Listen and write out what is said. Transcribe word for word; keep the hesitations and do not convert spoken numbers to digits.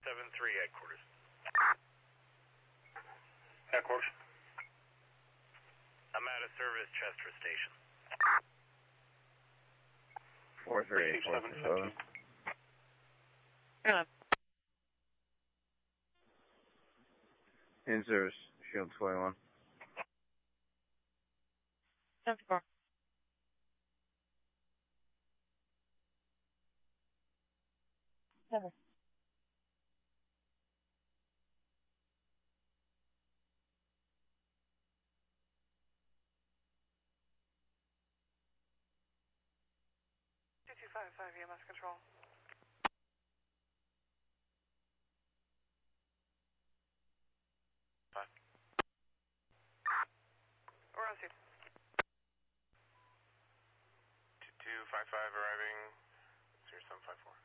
seven three, headquarters. Headquarters. I'm out of service, Chester Station. four three eight four seven. Yeah. In service, Shield twenty-one. seventy-four. Seven. two two five five E M S control. Five. We're on scene. two two five five arriving. zero seven five four.